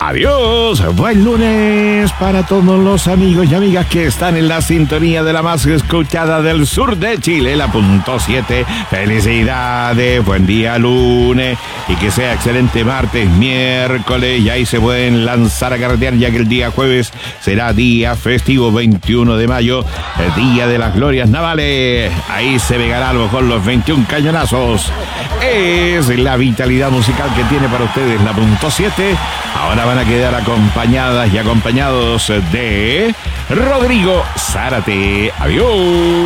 Adiós, buen lunes para todos los amigos y amigas que están en la sintonía de la más escuchada del sur de Chile, la punto 7. Felicidades, buen día lunes y que sea excelente martes, miércoles y ahí se pueden lanzar a carretear ya que el día jueves será día festivo 21 de mayo, el día de las glorias navales. Ahí se pegará a lo mejor los 21 cañonazos. Es la vitalidad musical que tiene para ustedes la punto 7. Ahora van a quedar acompañadas y acompañados de Rodrigo Zárate. Adiós.